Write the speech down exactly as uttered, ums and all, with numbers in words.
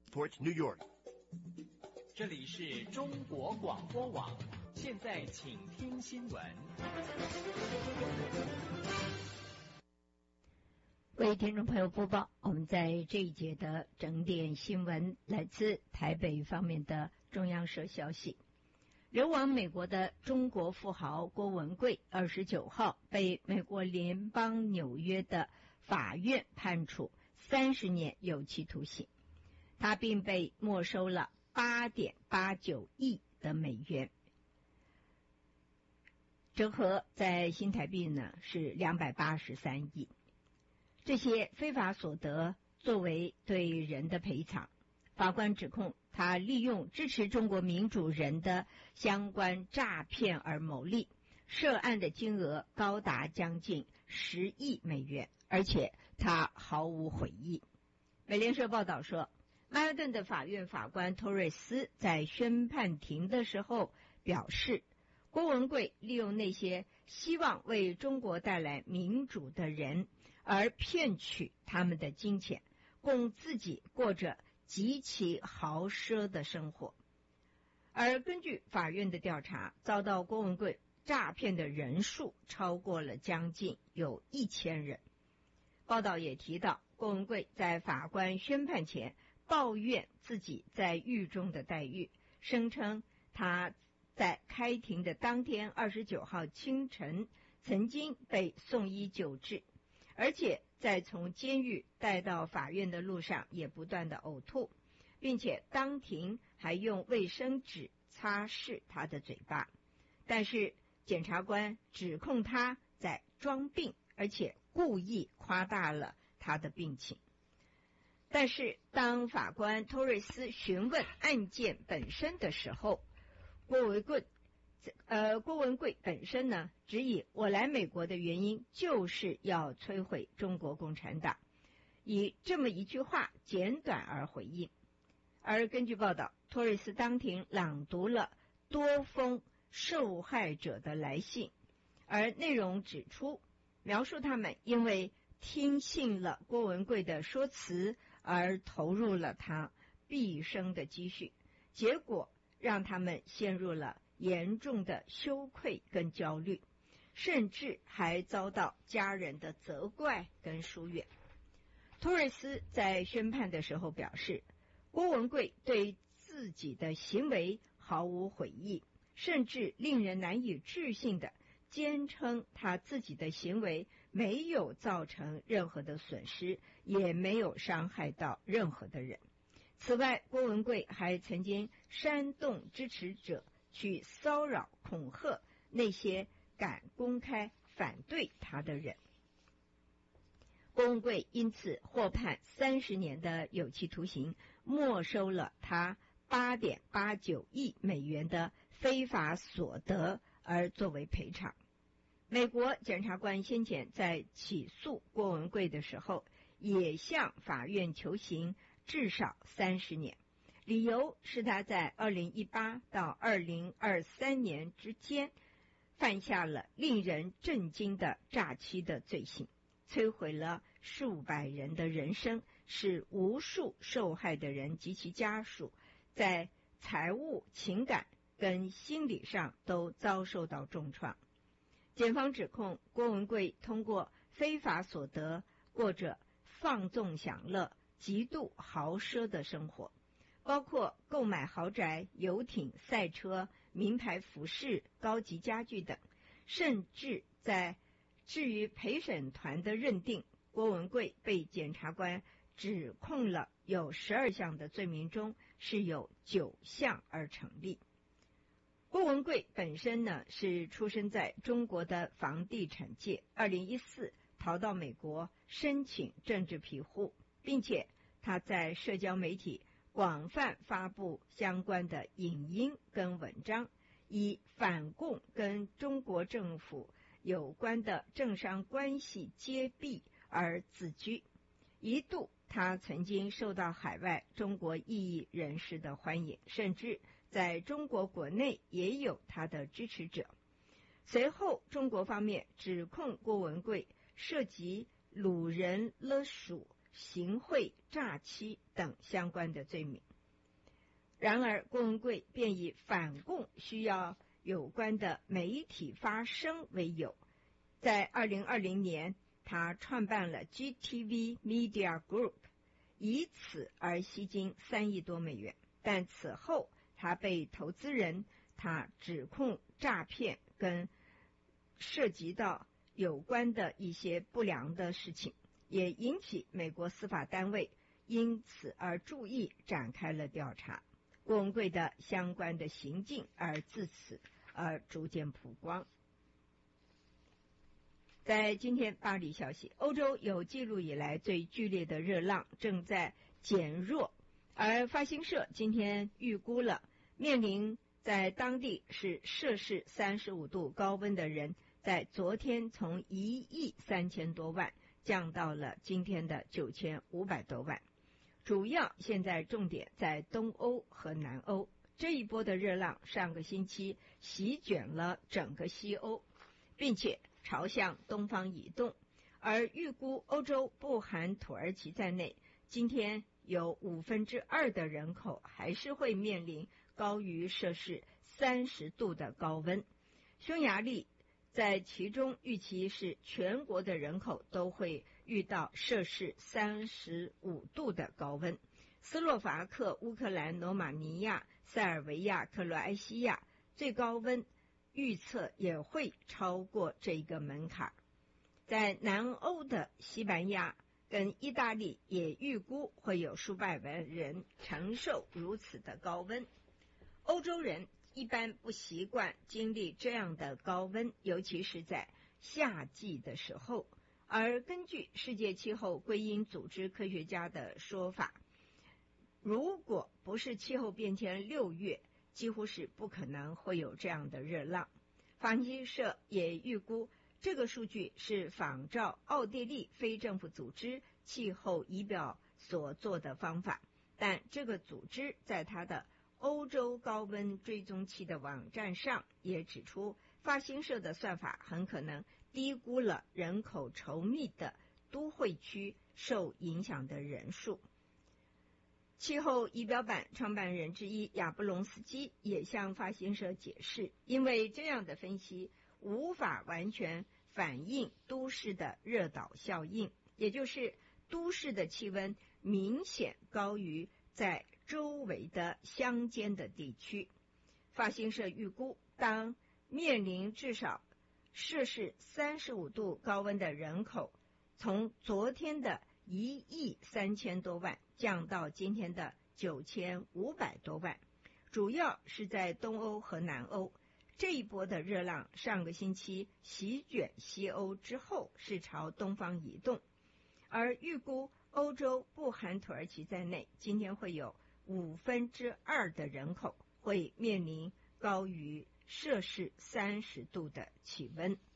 Newport, New York. 这里是中国广播网，现在请听新闻。 各位听众朋友，播报我们在这一节的整点新闻，来自台北方面的中央社消息。流亡美国的中国富豪郭文贵二十九号被美国联邦纽约的法院判处三十年有期徒刑，他并被没收了八点八九亿的美元，折合在新台币呢是两百八十三亿。这些非法所得作为对人的赔偿，法官指控他利用支持中国民主人的相关诈骗而牟利，涉案的金额高达将近十亿美元，而且他毫无悔意。美联社报道说，曼哈顿的法院法官托瑞斯在宣判庭的时候表示，郭文贵利用那些希望为中国带来民主的人而骗取他们的金钱，供自己过着极其豪奢的生活。而根据法院的调查，遭到郭文贵诈骗的人数超过了将近有一千人。报道也提到，郭文贵在法官宣判前抱怨自己在狱中的待遇，声称他在开庭的当天二十九号清晨曾经被送医救治，而且在从监狱带到法院的路上也不断的呕吐，并且当庭还用卫生纸擦拭他的嘴巴。但是检察官指控他在装病，而且故意夸大了他的病情。但是当法官托瑞斯询问案件本身的时候，郭文贵呃，郭文贵本身呢，只以我来美国的原因就是要摧毁中国共产党，以这么一句话简短而回应。而根据报道，托瑞斯当庭朗读了多封受害者的来信，而内容指出，描述他们因为听信了郭文贵的说辞而投入了他毕生的积蓄，结果让他们陷入了严重的羞愧跟焦虑，甚至还遭到家人的责怪跟疏远。托瑞斯在宣判的时候表示，郭文贵对自己的行为毫无悔意，甚至令人难以置信的坚称他自己的行为没有造成任何的损失，也没有伤害到任何的人。此外，郭文贵还曾经煽动支持者去骚扰恐吓那些敢公开反对他的人。郭文贵因此获判三十年的有期徒刑，没收了他八点八九亿美元的非法所得，而作为赔偿。美国检察官先前在起诉郭文贵的时候，也向法院求刑至少三十年，理由是他在二零一八到二零二三年之间犯下了令人震惊的诈欺的罪行，摧毁了数百人的人生，使无数受害的人及其家属在财务、情感跟心理上都遭受到重创。检方指控郭文贵通过非法所得过着放纵享乐、极度豪奢的生活，包括购买豪宅、游艇、赛车、名牌服饰、高级家具等，甚至在至于陪审团的认定，郭文贵被检察官指控了有十二项的罪名中，是有九项而成立。郭文贵本身呢是出生在中国的房地产界，二零一四逃到美国申请政治庇护，并且他在社交媒体广泛发布相关的影音跟文章，以反共跟中国政府有关的政商关系揭弊而自居。一度他曾经受到海外中国异议人士的欢迎，甚至在中国国内也有他的支持者。随后中国方面指控郭文贵涉及掳人勒赎， 行贿、诈欺等相关的罪名。然而，郭文贵便以反共需要有关的媒体发声为由，在二零二零年，他创办了 G T V Media Group， 以此而吸金三亿多美元。但此后，他被投资人他指控诈骗跟涉及到有关的一些不良的事情，也引起美国司法单位因此而注意，展开了调查。郭文贵的相关的行径而自此而逐渐曝光。在今天巴黎消息，欧洲有记录以来最剧烈的热浪正在减弱，而法新社今天预估了面临在当地是摄氏三十五度高温的人，在昨天从一亿三千多万降到了今天的九千五百多万。主要现在重点在东欧和南欧，这一波的热浪上个星期席卷了整个西欧，并且朝向东方移动，而预估欧洲不含土耳其在内，今天有五分之二的人口还是会面临高于摄氏三十度的高温。匈牙利在其中预期是全国的人口都会遇到摄氏三十五度的高温。斯洛伐克、乌克兰、罗马尼亚、塞尔维亚、克罗埃西亚最高温预测也会超过这个门槛。在南欧的西班牙跟意大利也预估会有数百万人承受如此的高温。欧洲人一般不习惯经历这样的高温，尤其是在夏季的时候。而根据世界气候归因组织科学家的说法，如果不是气候变迁六月，几乎是不可能会有这样的热浪。法新社也预估这个数据是仿照奥地利非政府组织气候仪表所做的方法，但这个组织在它的欧洲高温追踪器的网站上也指出，法新社的算法很可能低估了人口稠密的都会区受影响的人数。气候仪表板创办人之一亚布隆斯基也向法新社解释，因为这样的分析无法完全反映都市的热岛效应，也就是都市的气温明显高于在周围的乡间的地区。法新社预估，当面临至少摄氏三十五度高温的人口从昨天的一亿三千多万降到今天的九千五百多万，主要是在东欧和南欧。这一波的热浪上个星期席卷西欧之后是朝东方移动，而预估欧洲不含土耳其在内，今天会有五分之二的人口会面临高于摄氏三十度的气温。